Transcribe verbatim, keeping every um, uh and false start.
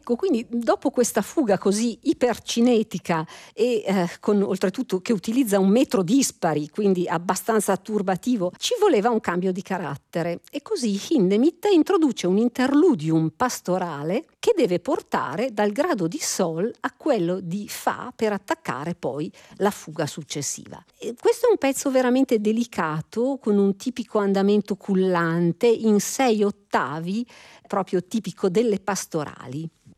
Ecco, quindi dopo questa fuga così ipercinetica e eh, con oltretutto che utilizza un metro dispari, quindi abbastanza turbativo, ci voleva un cambio di carattere e così Hindemith introduce un interludium pastorale che deve portare dal grado di Sol a quello di Fa per attaccare poi la fuga successiva. E questo è un pezzo veramente delicato con un tipico andamento cullante in sei ottavi proprio tipico delle pastorali.